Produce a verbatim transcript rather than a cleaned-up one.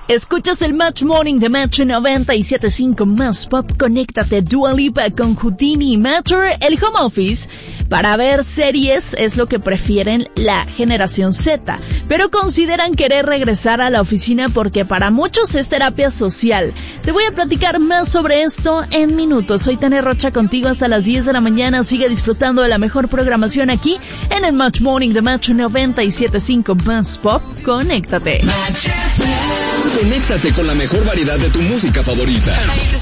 Escuchas el Match Morning de Metro noventa y siete punto cinco más pop. Conéctate Dua Lipa con Houdini y Matter. El home office para ver series es lo que prefieren la generación Z, pero consideran querer regresar a la oficina porque para muchos es terapia social. Te voy a platicar más sobre esto en minutos. Soy Tania Rocha contigo hasta las diez de la mañana. Sigue disfrutando de la mejor programación aquí en el Match Morning de Metro noventa y siete punto cinco más pop. Conéctate. Conéctate con la mejor variedad de tu música favorita.